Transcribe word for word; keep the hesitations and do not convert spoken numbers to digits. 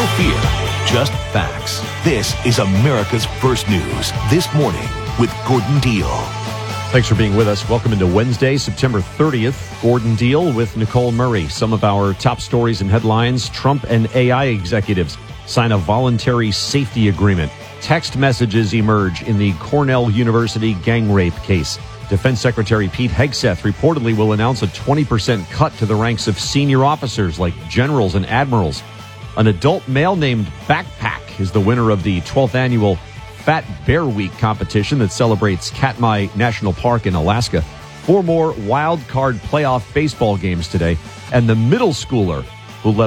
fear, just facts. This is America's First News This Morning with Gordon Deal. Thanks for being with us. Welcome into Wednesday, September thirtieth. Gordon Deal with Nicole Murray. Some of our top stories and headlines. Trump and A I executives sign a voluntary safety agreement. Text messages emerge in the Cornell University gang rape case. Defense Secretary Pete Hegseth reportedly will announce a twenty percent cut to the ranks of senior officers like generals and admirals. An adult male named Backpack is the winner of the twelfth annual Fat Bear Week competition that celebrates Katmai National Park in Alaska. Four more wild card playoff baseball games today. And the middle schooler